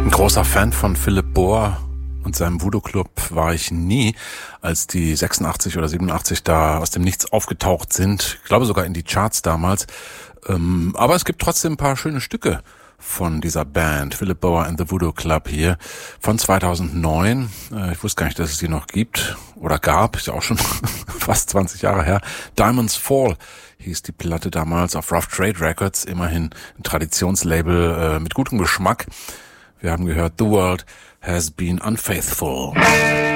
Ein großer Fan von Philip Bohr und seinem Voodoo Club war ich nie, als die 86 oder 87 da aus dem Nichts aufgetaucht sind. Ich glaube sogar in die Charts damals. Aber es gibt trotzdem ein paar schöne Stücke von dieser Band, Philip Bohr and the Voodoo Club hier, von 2009. Ich wusste gar nicht, dass es die noch gibt oder gab, ist ja auch schon fast 20 Jahre her. Diamonds Fall hieß die Platte damals auf Rough Trade Records, immerhin ein Traditionslabel mit gutem Geschmack. Wir haben gehört, The World Has Been Unfaithful.